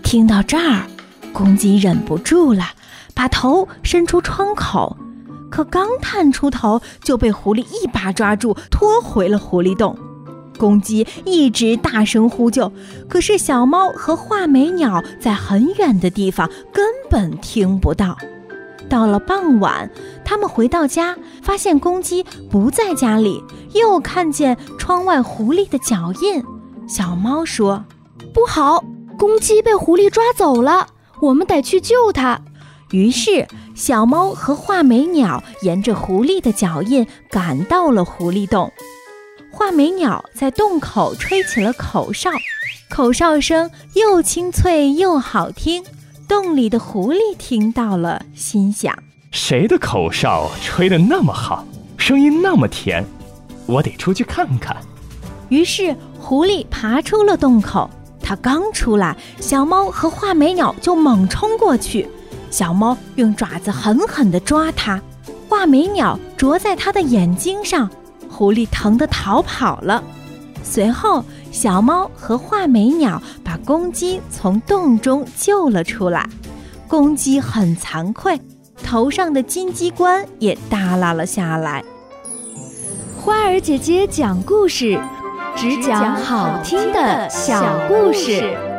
听到这儿，公鸡忍不住了，把头伸出窗口，可刚探出头就被狐狸一把抓住，拖回了狐狸洞。公鸡一直大声呼救，可是小猫和画眉鸟在很远的地方根本听不到。到了傍晚，他们回到家，发现公鸡不在家里，又看见窗外狐狸的脚印。小猫说： 不好，公鸡被狐狸抓走了，我们得去救它。 于是小猫和画眉鸟沿着狐狸的脚印赶到了狐狸洞。画眉鸟在洞口吹起了口哨，口哨声又清脆又好听。洞里的狐狸听到了，心想： 谁的口哨吹得那么好，声音那么甜，我得出去看看。 于是狐狸爬出了洞口，它刚出来，小猫和画眉鸟就猛冲过去。小猫用爪子狠狠地抓它，画眉鸟啄在它的眼睛上，狐狸疼得逃跑了。随后小猫和画眉鸟把公鸡从洞中救了出来。公鸡很惭愧，头上的金鸡冠也耷拉了下来。 花儿姐姐讲故事，只讲好听的小故事。